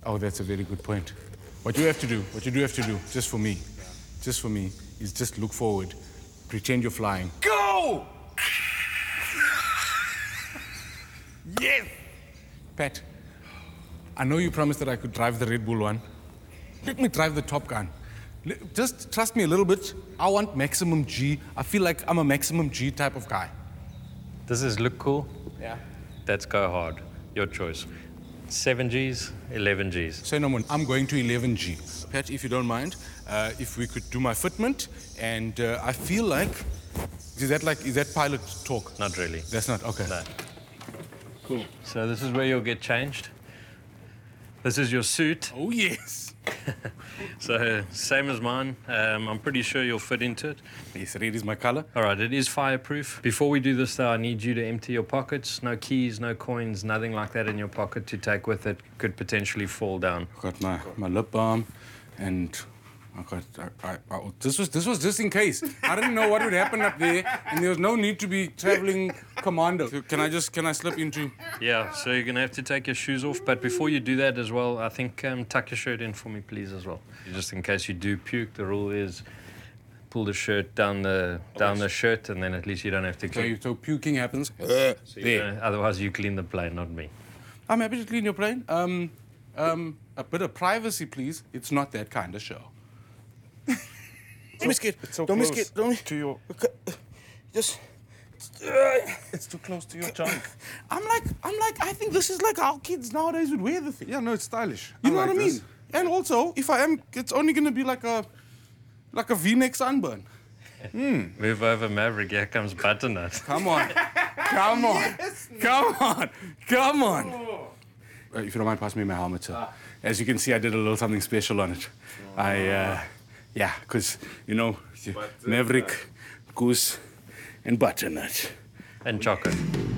Oh, that's a very good point. What you do have to do, just for me, is just look forward, pretend you're flying. Go! Yes! Pat, I know you promised that I could drive the Red Bull one. Let me drive the Top Gun. Just trust me a little bit. I want maximum G. I feel like I'm a maximum G type of guy. Does this look cool? Yeah. Let's go hard. Your choice. 7 Gs, 11 Gs. Say no more. I'm going to 11 G. Pat, if you don't mind, if we could do my fitment, and I feel like, is that pilot talk? Not really. That's not, okay. No. Cool. So this is where you'll get changed. This is your suit. Oh, yes. So same as mine. I'm pretty sure you'll fit into it. Yes, red is my color. All right, it is fireproof. Before we do this, though, I need you to empty your pockets. No keys, no coins, nothing like that in your pocket to take with it. Could potentially fall down. I've got my lip balm, and this was just in case. I didn't know what would happen up there, and there was no need to be traveling commando. So can I slip into? Yeah, so you're gonna have to take your shoes off. But before you do that as well, I think tuck your shirt in for me, please, as well. Just in case you do puke, the rule is pull the shirt down the shirt, and then at least you don't have to clean. So puking happens. Otherwise, you clean the plane, not me. I'm happy to clean your plane. A bit of privacy, please. It's not that kind of show. Don't be scared. It's so Don't be close scared. Don't be... to your... Just... It's too close to your junk. I'm like, I think this is like how kids nowadays would wear the thing. Yeah, no, it's stylish. You know what I like mean? this. And also, if I am, it's only gonna be like a V-neck sunburn. Move over, Maverick. Here comes Butternut. Come on. Come on. Yes, Come on. If you don't mind, pass me my helmet, sir. As you can see, I did a little something special on it. Yeah, because, you know, Maverick, Goose, and Butternut. And chocolate.